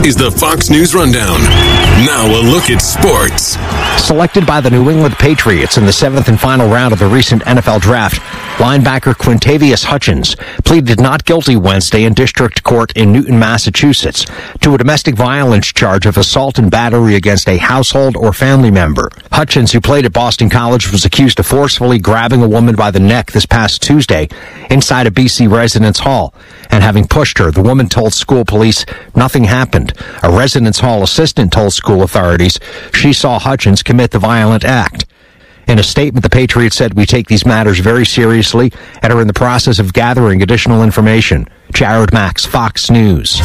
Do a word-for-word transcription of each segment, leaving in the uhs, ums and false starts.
is the Fox News Rundown. Now a look at sports. Selected by the New England Patriots in the seventh and final round of the recent N F L Draft, linebacker Quintavious Hutchins pleaded not guilty Wednesday in district court in Newton, Massachusetts, to a domestic violence charge of assault and battery against a household or family member. Hutchins, who played at Boston College, was accused of forcefully grabbing a woman by the neck this past Tuesday inside a B C residence hall and having pushed her. The woman told school police nothing happened. A residence hall assistant told school authorities she saw Hutchins commit the violent act. In a statement, the Patriots said, "We take these matters very seriously and are in the process of gathering additional information." Jared Max, Fox News.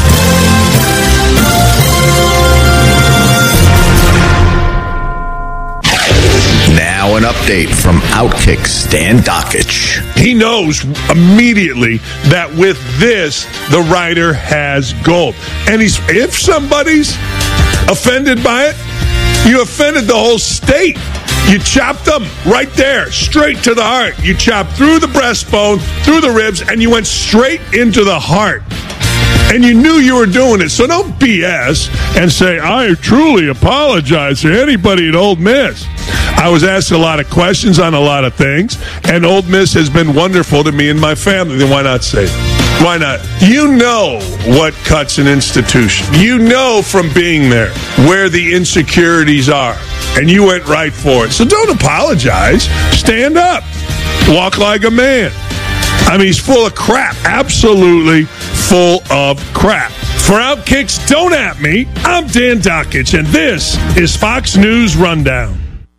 Now an update from Outkick Stan Dakich. He knows immediately that with this, the writer has gold. And he's if somebody's offended by it, you offended the whole state. You chopped them right there, straight to the heart. You chopped through the breastbone, through the ribs, and you went straight into the heart. And you knew you were doing it. So don't B S and say, "I truly apologize to anybody at Ole Miss." I was asked a lot of questions on a lot of things, and Ole Miss has been wonderful to me and my family. Then why not say it? Why not? You know what cuts an institution. You know from being there where the insecurities are, and you went right for it. So don't apologize. Stand up. Walk like a man. I mean, he's full of crap. Absolutely full of crap. For Outkick's Don't At Me, I'm Dan Dakich, and this is Fox News Rundown.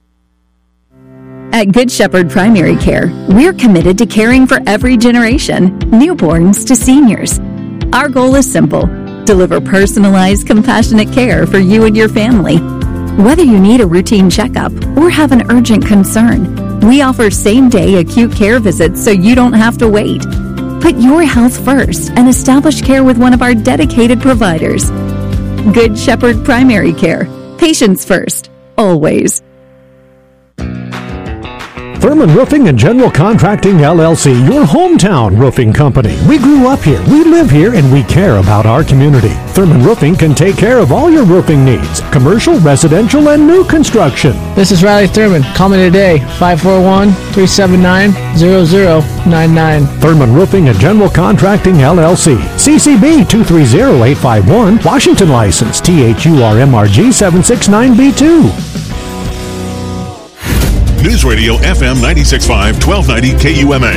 At Good Shepherd Primary Care, we're committed to caring for every generation, newborns to seniors. Our goal is simple: deliver personalized, compassionate care for you and your family. Whether you need a routine checkup or have an urgent concern, we offer same-day acute care visits so you don't have to wait. Put your health first and establish care with one of our dedicated providers. Good Shepherd Primary Care. Patients first, always. Thurman Roofing and General Contracting, L L C, your hometown roofing company. We grew up here, we live here, and we care about our community. Thurman Roofing can take care of all your roofing needs, commercial, residential, and new construction. This is Riley Thurman. Call me today, five four one, three seven nine, zero zero nine nine. Thurman Roofing and General Contracting, L L C. C C B two three zero eight five one. Washington license, T H U R M R G seven six nine B two. News Radio F M ninety-six point five, twelve ninety K U M A.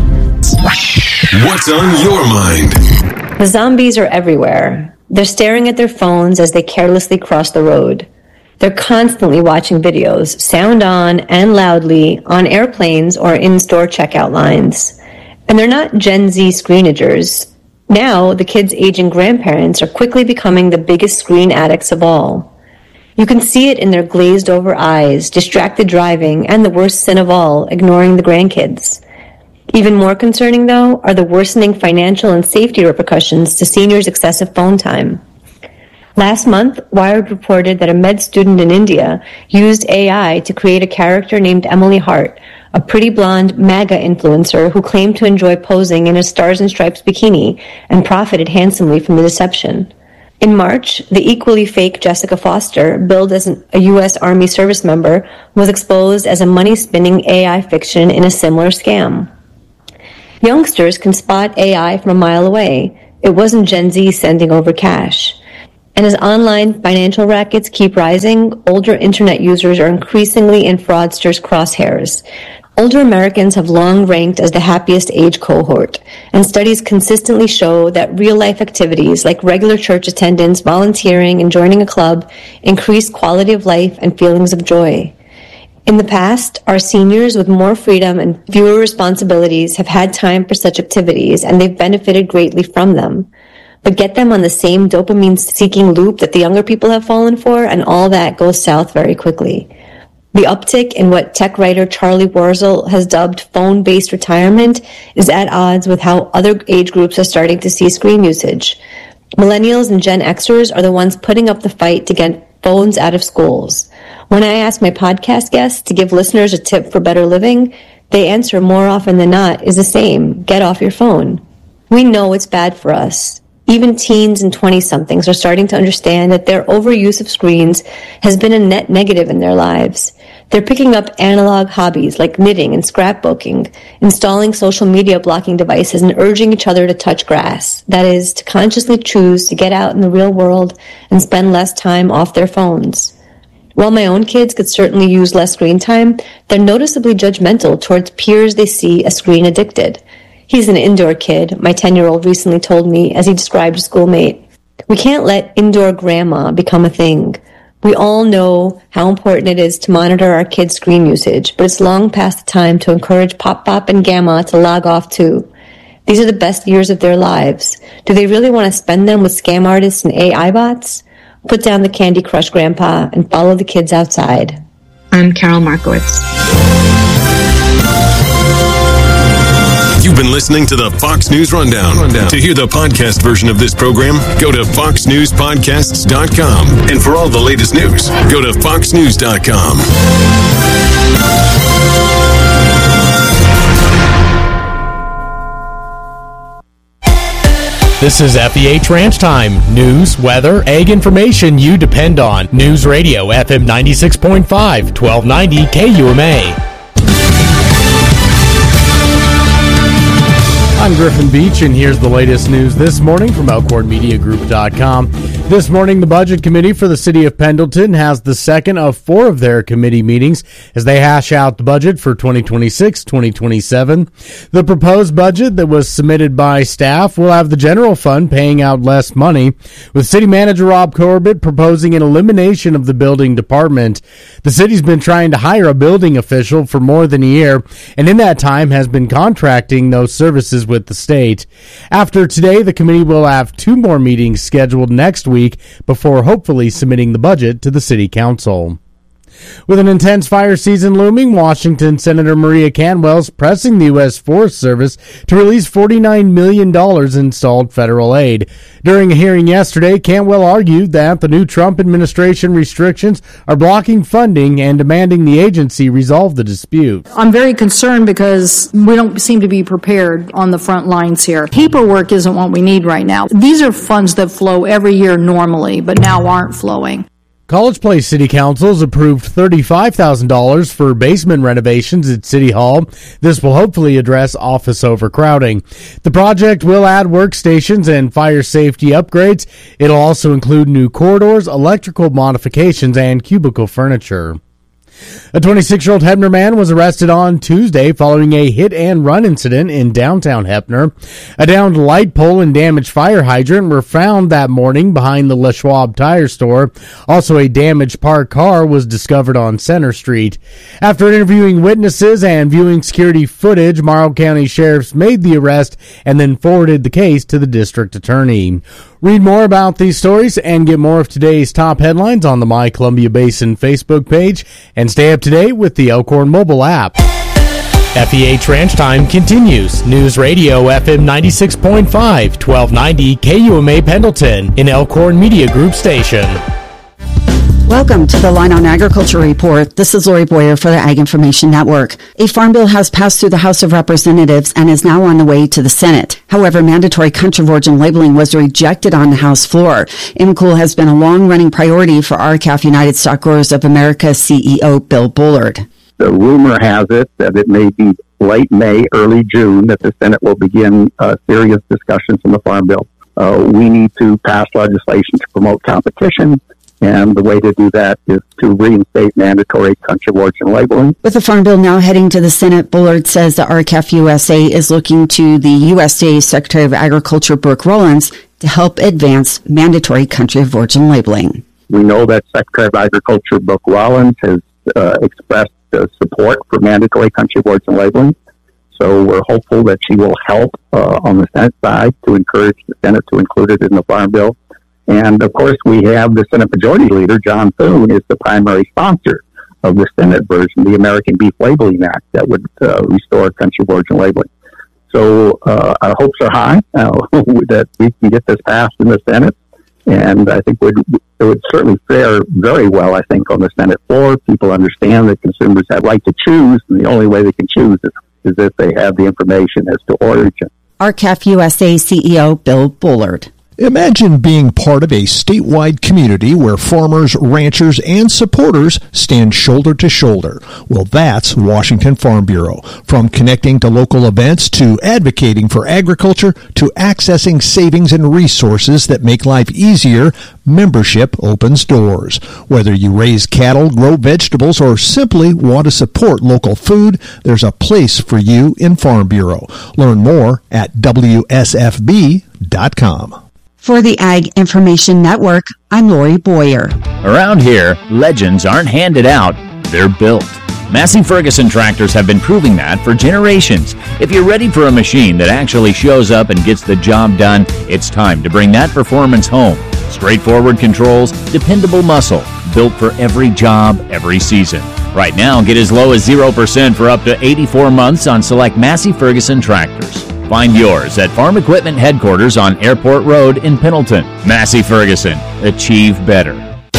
What's on your mind? The zombies are everywhere. They're staring at their phones as they carelessly cross the road. They're constantly watching videos, sound on and loudly, on airplanes or in-store checkout lines. And they're not Gen Z screenagers. Now, the kids' aging grandparents are quickly becoming the biggest screen addicts of all. You can see it in their glazed-over eyes, distracted driving, and the worst sin of all, ignoring the grandkids. Even more concerning, though, are the worsening financial and safety repercussions to seniors' excessive phone time. Last month, Wired reported that a med student in India used A I to create a character named Emily Hart, a pretty blonde MAGA influencer who claimed to enjoy posing in a Stars and Stripes bikini and profited handsomely from the deception. In March, the equally fake Jessica Foster, billed as an, a U S Army service member, was exposed as a money-spinning A I fiction in a similar scam. Youngsters can spot A I from a mile away. It wasn't Gen Z sending over cash. And as online financial rackets keep rising, older internet users are increasingly in fraudsters' crosshairs. Older Americans have long ranked as the happiest age cohort, and studies consistently show that real-life activities like regular church attendance, volunteering, and joining a club increase quality of life and feelings of joy. In the past, our seniors with more freedom and fewer responsibilities have had time for such activities, and they've benefited greatly from them. But get them on the same dopamine-seeking loop that the younger people have fallen for, and all that goes south very quickly. The uptick in what tech writer Charlie Warzel has dubbed phone-based retirement is at odds with how other age groups are starting to see screen usage. Millennials and Gen Xers are the ones putting up the fight to get phones out of schools. When I ask my podcast guests to give listeners a tip for better living, they answer more often than not is the same: get off your phone. We know it's bad for us. Even teens and twenty-somethings are starting to understand that their overuse of screens has been a net negative in their lives. They're picking up analog hobbies like knitting and scrapbooking, installing social media blocking devices, and urging each other to touch grass. That is, to consciously choose to get out in the real world and spend less time off their phones. While my own kids could certainly use less screen time, they're noticeably judgmental towards peers they see as screen addicted. He's an indoor kid, my ten-year-old recently told me as he described a schoolmate. We can't let indoor grandma become a thing. We all know how important it is to monitor our kids' screen usage, but it's long past the time to encourage Pop Pop and Gamma to log off too. These are the best years of their lives. Do they really want to spend them with scam artists and A I bots? Put down the Candy Crush, Grandpa, and follow the kids outside. I'm Carol Markowitz. You've been listening to the Fox News Rundown. Rundown. To hear the podcast version of this program, go to fox news podcasts dot com. And for all the latest news, go to fox news dot com. This is F E H Ranch Time. News, weather, ag information you depend on. News Radio, F M ninety-six point five, twelve ninety K U M A. I'm Griffin Beach, and here's the latest news this morning from Elkhorn Media Group dot com. This morning, the Budget Committee for the City of Pendleton has the second of four of their committee meetings as they hash out the budget for twenty twenty-six twenty twenty-seven. The proposed budget that was submitted by staff will have the general fund paying out less money, with City Manager Rob Corbett proposing an elimination of the building department. The city's been trying to hire a building official for more than a year, and in that time has been contracting those services with the state. After today, the committee will have two more meetings scheduled next week before hopefully submitting the budget to the city council. With an intense fire season looming, Washington Senator Maria Cantwell's pressing the U S Forest Service to release forty-nine million dollars in stalled federal aid. During a hearing yesterday, Cantwell argued that the new Trump administration restrictions are blocking funding and demanding the agency resolve the dispute. I'm very concerned because we don't seem to be prepared on the front lines here. Paperwork isn't what we need right now. These are funds that flow every year normally, but now aren't flowing. College Place City Council has approved thirty-five thousand dollars for basement renovations at City Hall. This will hopefully address office overcrowding. The project will add workstations and fire safety upgrades. It'll also include new corridors, electrical modifications, and cubicle furniture. A twenty-six-year-old Heppner man was arrested on Tuesday following a hit-and-run incident in downtown Heppner. A downed light pole and damaged fire hydrant were found that morning behind the Le Schwab tire store. Also, a damaged parked car was discovered on Center Street. After interviewing witnesses and viewing security footage, Morrow County sheriffs made the arrest and then forwarded the case to the district attorney. Read more about these stories and get more of today's top headlines on the My Columbia Basin Facebook page, and stay up to date with the Elkhorn mobile app. F E H Ranch Time continues. News Radio F M ninety-six point five, twelve ninety K U M A Pendleton, an Elkhorn Media Group station. Welcome to the Line on Agriculture Report. This is Lori Boyer for the Ag Information Network. A farm bill has passed through the House of Representatives and is now on the way to the Senate. However, mandatory country of origin labeling was rejected on the House floor. I M C O L has been a long-running priority for R C A F United Stock Growers of America C E O Bill Bullard. The rumor has it that it may be late May, early June, that the Senate will begin uh, serious discussions on the farm bill. Uh, we need to pass legislation to promote competition. And the way to do that is to reinstate mandatory country of origin labeling. With the Farm Bill now heading to the Senate, Bullard says the R C A F U S A is looking to the U S D A Secretary of Agriculture, Brooke Rollins, to help advance mandatory country of origin labeling. We know that Secretary of Agriculture, Brooke Rollins, has uh, expressed uh, support for mandatory country of origin labeling. So we're hopeful that she will help uh, on the Senate side to encourage the Senate to include it in the Farm Bill. And, of course, we have the Senate Majority Leader, John Thune, is the primary sponsor of the Senate version, the American Beef Labeling Act, that would uh, restore country of origin labeling. So uh, our hopes are high uh, that we can get this passed in the Senate. And I think would it would certainly fare very well, I think, on the Senate floor. People understand that consumers have right to choose, and the only way they can choose is, is if they have the information as to origin. R C A F U S A C E O Bill Bullard. Imagine being part of a statewide community where farmers, ranchers, and supporters stand shoulder to shoulder. Well, that's Washington Farm Bureau. From connecting to local events to advocating for agriculture to accessing savings and resources that make life easier, membership opens doors. Whether you raise cattle, grow vegetables, or simply want to support local food, there's a place for you in Farm Bureau. Learn more at W S F B dot com. For the Ag Information Network, I'm Lori Boyer. Around here, legends aren't handed out, they're built. Massey Ferguson tractors have been proving that for generations. If you're ready for a machine that actually shows up and gets the job done, it's time to bring that performance home. Straightforward controls, dependable muscle, built for every job, every season. Right now, get as low as zero percent for up to eighty-four months on select Massey Ferguson tractors. Find yours at Farm Equipment Headquarters on Airport Road in Pendleton. Massey Ferguson. Achieve better.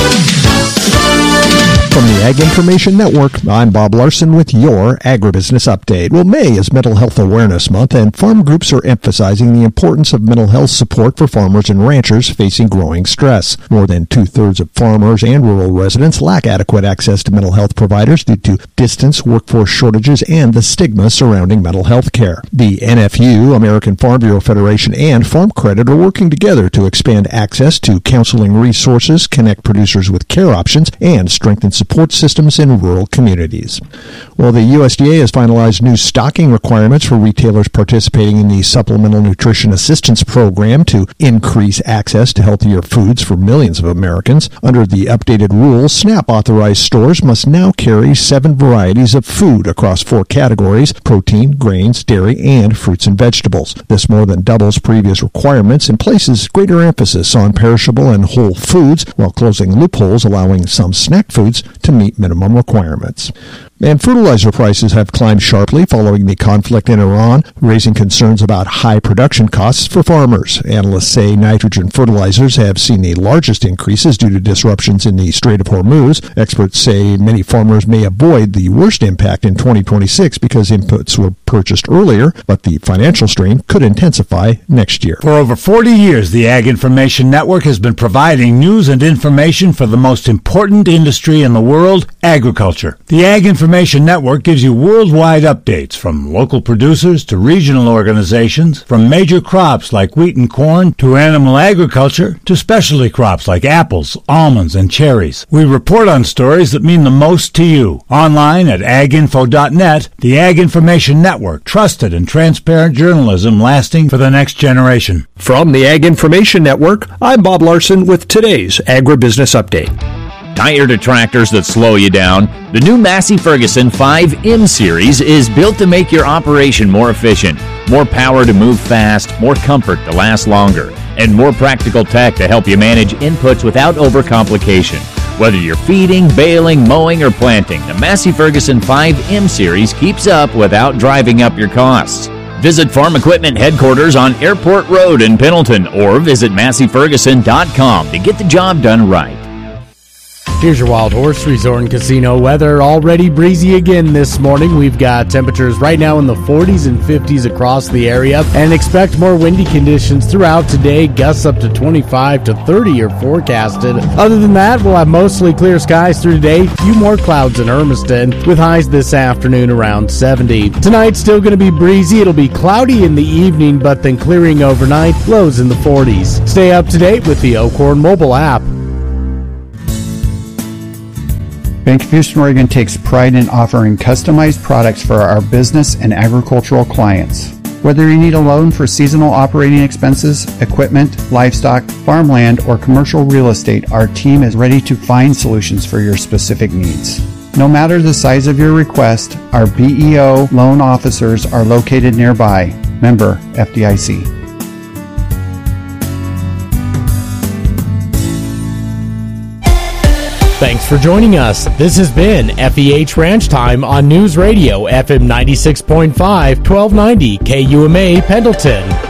From the Ag Information Network, I'm Bob Larson with your Agribusiness Update. Well, May is Mental Health Awareness Month, and farm groups are emphasizing the importance of mental health support for farmers and ranchers facing growing stress. More than two-thirds of farmers and rural residents lack adequate access to mental health providers due to distance, workforce shortages, and the stigma surrounding mental health care. The N F U, American Farm Bureau Federation, and Farm Credit are working together to expand access to counseling resources, connect producers with care options, and strengthen support support systems in rural communities. Well, the U S D A has finalized new stocking requirements for retailers participating in the Supplemental Nutrition Assistance Program to increase access to healthier foods for millions of Americans. Under the updated rules, SNAP-authorized stores must now carry seven varieties of food across four categories: protein, grains, dairy, and fruits and vegetables. This more than doubles previous requirements and places greater emphasis on perishable and whole foods while closing loopholes allowing some snack foods to meet minimum requirements. And fertilizer prices have climbed sharply following the conflict in Iran, raising concerns about high production costs for farmers. Analysts say nitrogen fertilizers have seen the largest increases due to disruptions in the Strait of Hormuz. Experts say many farmers may avoid the worst impact in twenty twenty-six because inputs were purchased earlier, but the financial strain could intensify next year. For over forty years, the Ag Information Network has been providing news and information for the most important industry in the world, agriculture. The Ag Information Information Network gives you worldwide updates from local producers to regional organizations, from major crops like wheat and corn to animal agriculture to specialty crops like apples, almonds, and cherries. We report on stories that mean the most to you. Online at ag info dot net, the Ag Information Network, trusted and transparent journalism lasting for the next generation. From the Ag Information Network, I'm Bob Larson with today's Agribusiness Update. Tired of tractors that slow you down? The new Massey Ferguson five M Series is built to make your operation more efficient. More power to move fast, more comfort to last longer, and more practical tech to help you manage inputs without overcomplication. Whether you're feeding, baling, mowing, or planting, the Massey Ferguson five M Series keeps up without driving up your costs. Visit Farm Equipment Headquarters on Airport Road in Pendleton or visit massey ferguson dot com to get the job done right. Here's your Wild Horse Resort and Casino weather. Already breezy again this morning. We've got temperatures right now in the forties and fifties across the area, and expect more windy conditions throughout today. Gusts up to twenty-five to thirty are forecasted. Other than that, we'll have mostly clear skies through today. A few more clouds in Hermiston, with highs this afternoon around seventy. Tonight, still going to be breezy. It'll be cloudy in the evening, but then clearing overnight. Lows in the forties. Stay up to date with the Oakhorn mobile app. Bank of Houston, Oregon takes pride in offering customized products for our business and agricultural clients. Whether you need a loan for seasonal operating expenses, equipment, livestock, farmland, or commercial real estate, our team is ready to find solutions for your specific needs. No matter the size of your request, our B E O loan officers are located nearby. Member F D I C. Thanks for joining us. This has been F E H Ranch Time on News Radio F M ninety-six point five, twelve ninety K U M A Pendleton.